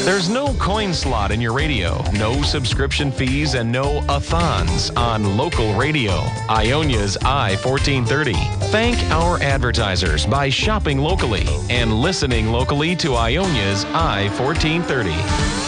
There's no coin slot in your radio, no subscription fees, and no a-thons on local radio. Ionia's I-1430. Thank our advertisers by shopping locally and listening locally to Ionia's I-1430.